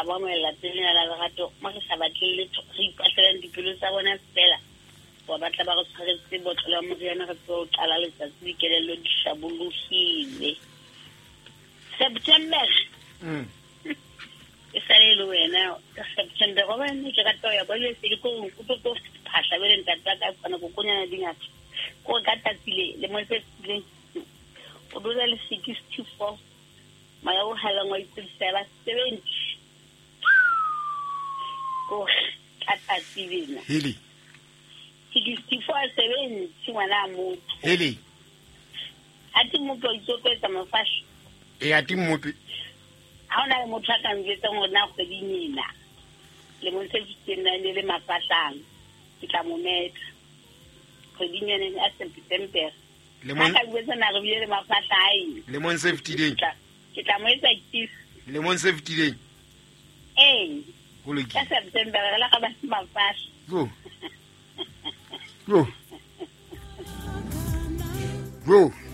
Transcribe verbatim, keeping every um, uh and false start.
ba mo la tsena la lerato mo ke sa batlile re ipatlela dipelo tsa bona fela wa batla ba go tshwaretse botlola mo yana re tlo qala letsatsi di kelelo di shabologile September mm e sale lo wena ka September go bana ke rata ya bole se ko ko to phahla bele ntata ka tsana go kunyana dingata ko ka tatsile le mo tsile o dula le sixty-four maya o hala ngwa itsela seventy ko ka tatsile heli sixty-four seventy ngwana mo heli ati mo tlo itopetsa mafashi e ati mopi ha ona mo tshaka ngetse ngona go dinina le mo se tsena le mapatlang ke tla mo meta go dinina a September le mo ka ngetse na go bile mapatlang le mo safety day ke tla mo etsa kiss le mo safety day eh go le ka September la ka ba mafashi go go go